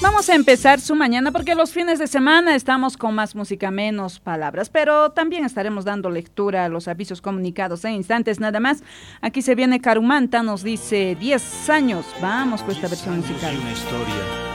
Vamos a empezar su mañana porque los fines de semana estamos con más música, menos palabras, pero también estaremos dando lectura a los avisos comunicados en instantes nada más. Aquí se viene Carumanta, nos dice 10 años. Vamos con esta versión musical. Una historia